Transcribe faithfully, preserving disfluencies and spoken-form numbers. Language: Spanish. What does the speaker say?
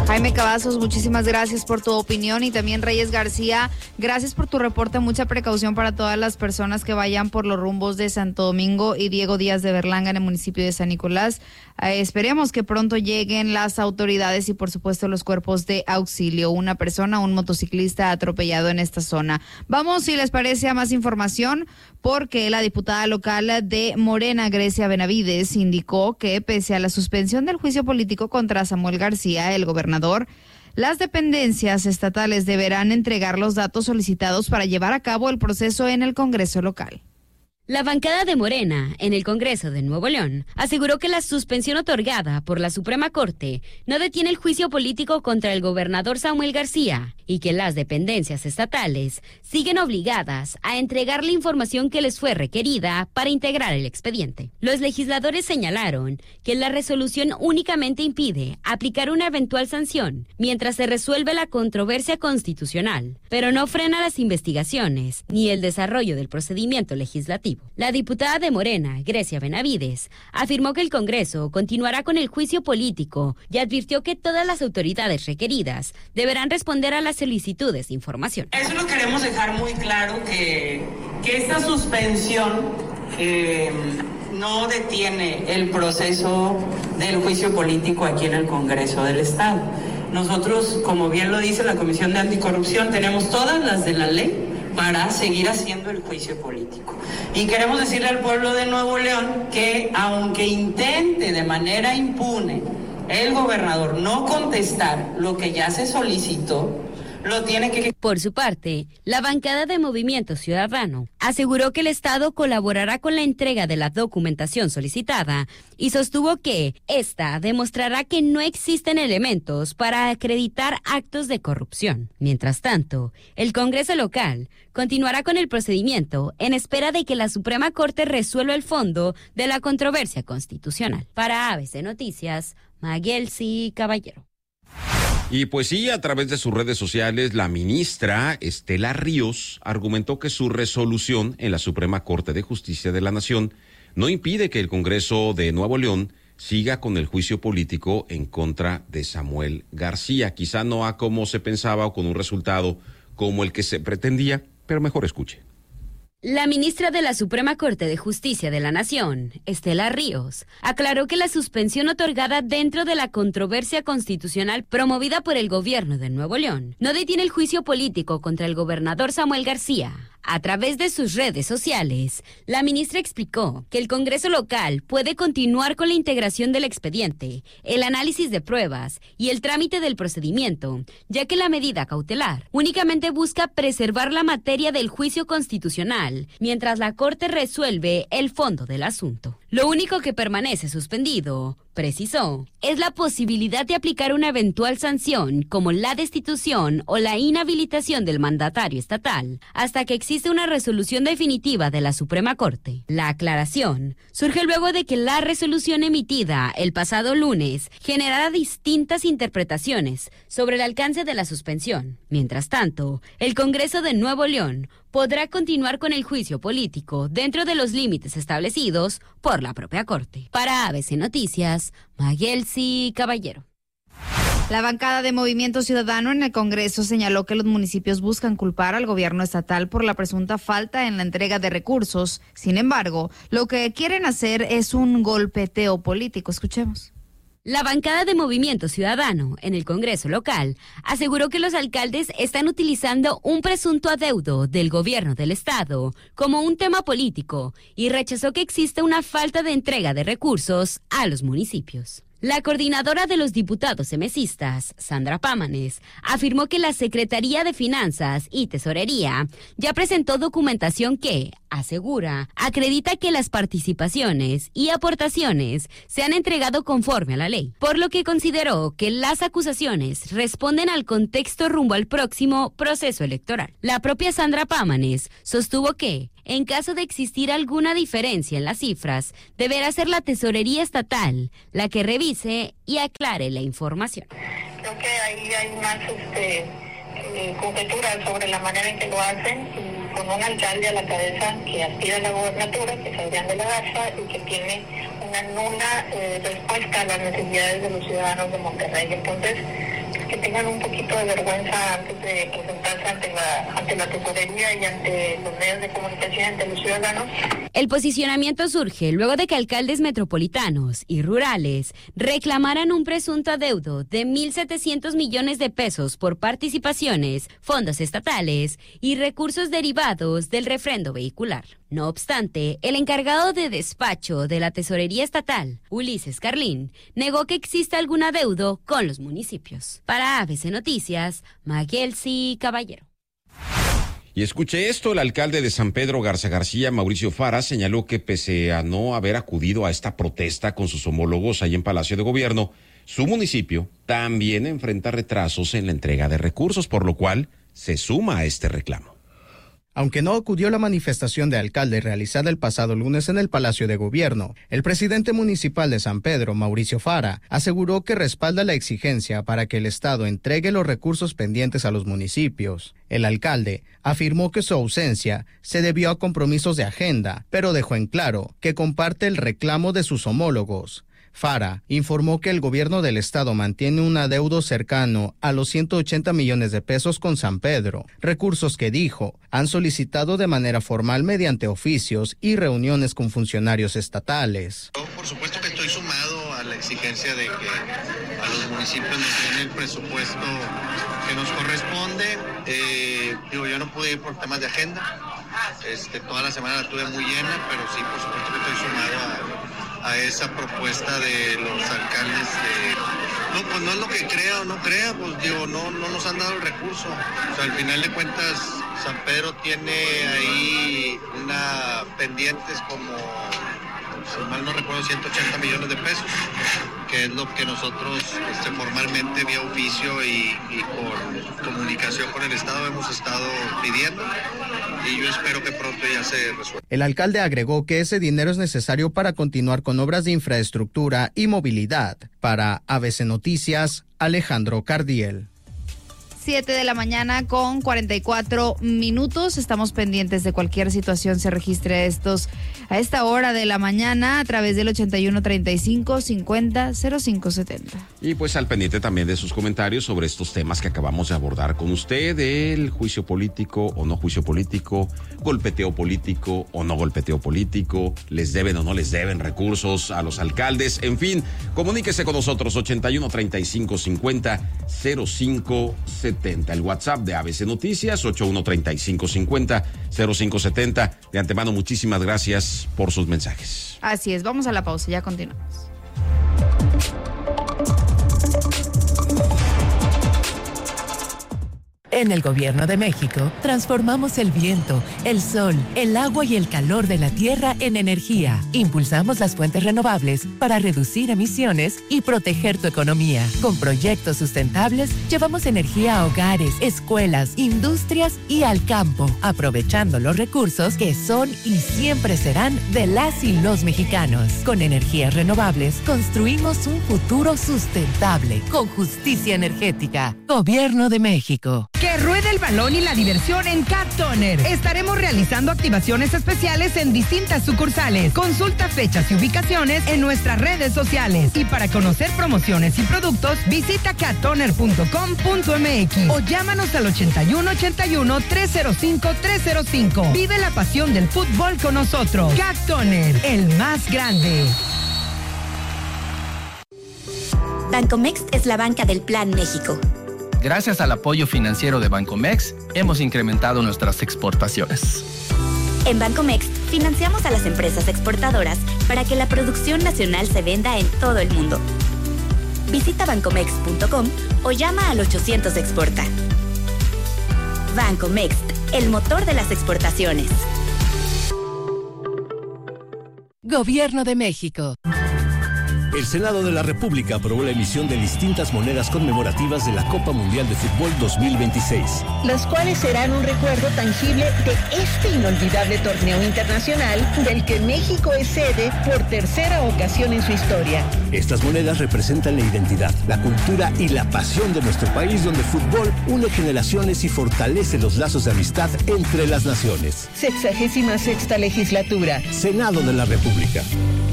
Jaime Cavazos, muchísimas gracias por tu opinión, y también Reyes García, gracias por tu reporte. Mucha precaución para todas las personas que vayan por los rumbos de Santo Domingo y Diego Díaz de Berlanga en el municipio de San Nicolás. Eh, esperemos que pronto lleguen las autoridades y por supuesto los cuerpos de auxilio. Una persona, un motociclista atropellado en esta zona. Vamos, si les parece, a más información, porque la diputada local de Morena, Grecia Benavides, indicó que pese a la suspensión del juicio político contra Samuel García, el gobernador, las dependencias estatales deberán entregar los datos solicitados para llevar a cabo el proceso en el Congreso local. La bancada de Morena en el Congreso de Nuevo León aseguró que la suspensión otorgada por la Suprema Corte no detiene el juicio político contra el gobernador Samuel García y que las dependencias estatales siguen obligadas a entregar la información que les fue requerida para integrar el expediente. Los legisladores señalaron que la resolución únicamente impide aplicar una eventual sanción mientras se resuelve la controversia constitucional, pero no frena las investigaciones ni el desarrollo del procedimiento legislativo. La diputada de Morena, Grecia Benavides, afirmó que el Congreso continuará con el juicio político y advirtió que todas las autoridades requeridas deberán responder a las solicitudes de información. Eso lo queremos dejar muy claro, que, que esta suspensión eh, no detiene el proceso del juicio político aquí en el Congreso del Estado. Nosotros, como bien lo dice la Comisión de Anticorrupción, tenemos todas las de la ley para seguir haciendo el juicio político. Y queremos decirle al pueblo de Nuevo León que aunque intente de manera impune el gobernador no contestar lo que ya se solicitó, lo tiene que... Por su parte, la bancada de Movimiento Ciudadano aseguró que el Estado colaborará con la entrega de la documentación solicitada y sostuvo que esta demostrará que no existen elementos para acreditar actos de corrupción. Mientras tanto, el Congreso local continuará con el procedimiento en espera de que la Suprema Corte resuelva el fondo de la controversia constitucional. Para A B C Noticias, Maguelsi Caballero. Y pues sí, a través de sus redes sociales, la ministra Estela Ríos argumentó que su resolución en la Suprema Corte de Justicia de la Nación no impide que el Congreso de Nuevo León siga con el juicio político en contra de Samuel García. Quizá no a como se pensaba o con un resultado como el que se pretendía, pero mejor escuche. La ministra de la Suprema Corte de Justicia de la Nación, Estela Ríos, aclaró que la suspensión otorgada dentro de la controversia constitucional promovida por el gobierno de Nuevo León no detiene el juicio político contra el gobernador Samuel García. A través de sus redes sociales, la ministra explicó que el Congreso local puede continuar con la integración del expediente, el análisis de pruebas y el trámite del procedimiento, ya que la medida cautelar únicamente busca preservar la materia del juicio constitucional, mientras la Corte resuelve el fondo del asunto. Lo único que permanece suspendido, precisó, es la posibilidad de aplicar una eventual sanción como la destitución o la inhabilitación del mandatario estatal hasta que existe una resolución definitiva de la Suprema Corte. La aclaración surge luego de que la resolución emitida el pasado lunes generara distintas interpretaciones sobre el alcance de la suspensión. Mientras tanto, el Congreso de Nuevo León podrá continuar con el juicio político dentro de los límites establecidos por la propia Corte. Para A B C Noticias, Maguelsi Caballero. La bancada de Movimiento Ciudadano en el Congreso señaló que los municipios buscan culpar al gobierno estatal por la presunta falta en la entrega de recursos. Sin embargo, lo que quieren hacer es un golpeteo político. Escuchemos. La bancada de Movimiento Ciudadano en el Congreso local aseguró que los alcaldes están utilizando un presunto adeudo del gobierno del estado como un tema político y rechazó que exista una falta de entrega de recursos a los municipios. La coordinadora de los diputados emesistas, Sandra Pámanes, afirmó que la Secretaría de Finanzas y Tesorería ya presentó documentación que, asegura, acredita que las participaciones y aportaciones se han entregado conforme a la ley, por lo que consideró que las acusaciones responden al contexto rumbo al próximo proceso electoral. La propia Sandra Pámanes sostuvo que, en caso de existir alguna diferencia en las cifras, deberá ser la Tesorería Estatal la que revise y aclare la información. Creo que ahí hay más este, eh, conjeturas sobre la manera en que lo hacen, y con un alcalde a la cabeza que aspira a la gobernatura, que es Adrián de la Garza, y que tiene una nula eh, respuesta a las necesidades de los ciudadanos de Monterrey. Entonces, que tengan un poquito de vergüenza antes de presentarse ante la, ante la tesorería y ante los medios de comunicación, ante los ciudadanos. El posicionamiento surge luego de que alcaldes metropolitanos y rurales reclamaran un presunto adeudo de mil setecientos millones de pesos por participaciones, fondos estatales y recursos derivados del refrendo vehicular. No obstante, el encargado de despacho de la Tesorería Estatal, Ulises Carlín, negó que exista algún adeudo con los municipios. Para A B C Noticias, Maguelsi Caballero. Y escuche esto, el alcalde de San Pedro Garza García, Mauricio Fara, señaló que pese a no haber acudido a esta protesta con sus homólogos ahí en Palacio de Gobierno, su municipio también enfrenta retrasos en la entrega de recursos, por lo cual se suma a este reclamo. Aunque no acudió la manifestación de alcalde realizada el pasado lunes en el Palacio de Gobierno, el presidente municipal de San Pedro, Mauricio Fara, aseguró que respalda la exigencia para que el Estado entregue los recursos pendientes a los municipios. El alcalde afirmó que su ausencia se debió a compromisos de agenda, pero dejó en claro que comparte el reclamo de sus homólogos. Fara informó que el gobierno del estado mantiene un adeudo cercano a los ciento ochenta millones de pesos con San Pedro, recursos que dijo han solicitado de manera formal mediante oficios y reuniones con funcionarios estatales. Yo, por supuesto que estoy sumado a la exigencia de que a los municipios nos den el presupuesto que nos corresponde. Eh, digo, yo no pude ir por temas de agenda, este, toda la semana la tuve muy llena, pero sí, por supuesto que estoy sumado a... a esa propuesta de los alcaldes de... No, pues no es lo que crea o no crea, pues digo, no, no nos han dado el recurso. O sea, al final de cuentas, San Pedro tiene ahí una pendientes como, si mal no recuerdo, ciento ochenta millones de pesos, que es lo que nosotros este, formalmente vía oficio y, y por comunicación con el Estado hemos estado pidiendo, y yo espero que pronto ya se resuelva. El alcalde agregó que ese dinero es necesario para continuar con obras de infraestructura y movilidad. Para A B C Noticias, Alejandro Cardiel. siete de la mañana con cuarenta y cuatro minutos. Estamos pendientes de cualquier situación se registre a estos a esta hora de la mañana a través del ochenta y uno treinta y cinco cincuenta cero cinco setenta. Y pues al pendiente también de sus comentarios sobre estos temas que acabamos de abordar con usted, el juicio político o no juicio político, golpeteo político o no golpeteo político, les deben o no les deben recursos a los alcaldes, en fin, comuníquese con nosotros ochenta y uno treinta y cinco cincuenta cero cinco setenta. El WhatsApp de A B C Noticias, ochenta y uno treinta y cinco cincuenta cero cinco setenta. De antemano, muchísimas gracias por sus mensajes. Así es, vamos a la pausa, ya continuamos. En el Gobierno de México, transformamos el viento, el sol, el agua y el calor de la tierra en energía. Impulsamos las fuentes renovables para reducir emisiones y proteger tu economía. Con proyectos sustentables, llevamos energía a hogares, escuelas, industrias y al campo, aprovechando los recursos que son y siempre serán de las y los mexicanos. Con energías renovables, construimos un futuro sustentable, con justicia energética. Gobierno de México. Que ruede el balón y la diversión en Cat Toner. Estaremos realizando activaciones especiales en distintas sucursales. Consulta fechas y ubicaciones en nuestras redes sociales. Y para conocer promociones y productos, visita cat toner punto com punto m x o llámanos al ochenta y uno ochenta y uno trescientos cinco trescientos cinco. Vive la pasión del fútbol con nosotros. Cat Toner, el más grande. Bancomext es la banca del Plan México. Gracias al apoyo financiero de Bancomext, hemos incrementado nuestras exportaciones. En Bancomext, financiamos a las empresas exportadoras para que la producción nacional se venda en todo el mundo. Visita bancomext punto com o llama al ochocientos Exporta. Bancomext, el motor de las exportaciones. Gobierno de México. El Senado de la República aprobó la emisión de distintas monedas conmemorativas de la Copa Mundial de Fútbol dos mil veintiséis. Las cuales serán un recuerdo tangible de este inolvidable torneo internacional del que México es sede por tercera ocasión en su historia. Estas monedas representan la identidad, la cultura y la pasión de nuestro país, donde el fútbol une generaciones y fortalece los lazos de amistad entre las naciones. Sexagésima sexta legislatura. Senado de la República.